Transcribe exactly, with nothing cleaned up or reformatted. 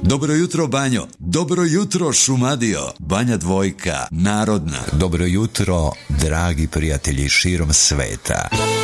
Dobro jutro, Banjo. Dobro jutro, Šumadio. Banja Dvojka, narodna. Dobro jutro, dragi prijatelji širom sveta.